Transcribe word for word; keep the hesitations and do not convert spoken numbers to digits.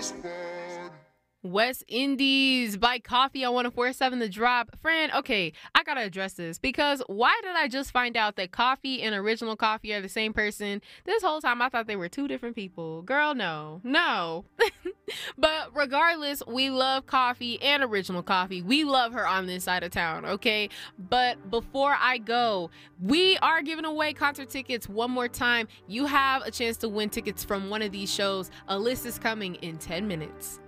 West Indies by Coffee on one oh four point seven The Drop. Friend, okay, I gotta address this because why did I just find out that Coffee and Original Coffee are the same person? This whole time I thought they were two different people. Girl, no. No. But regardless, we love Coffee and Original Coffee. We love her on this side of town, okay? But before I go, we are giving away concert tickets one more time. You have a chance to win tickets from one of these shows. A list is coming in ten minutes.